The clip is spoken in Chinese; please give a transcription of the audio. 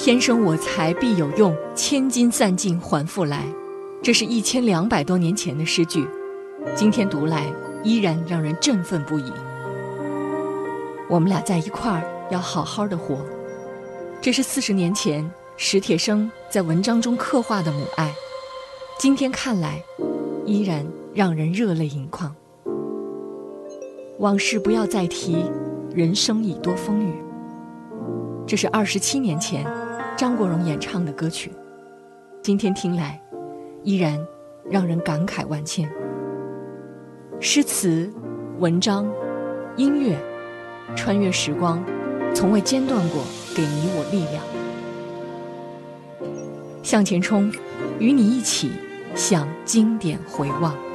天生我材必有用，千金散尽还复来。这是1200多年前的诗句，今天读来依然让人振奋不已。我们俩在一块儿要好好的活，这是40年前史铁生在文章中刻画的母爱，今天看来依然让人热泪盈眶。往事不要再提，人生已多风雨。这是27年前张国荣演唱的歌曲，今天听来依然让人感慨万千。诗词、文章、音乐，穿越时光，从未间断过给你我力量。向前冲，与你一起向经典回望。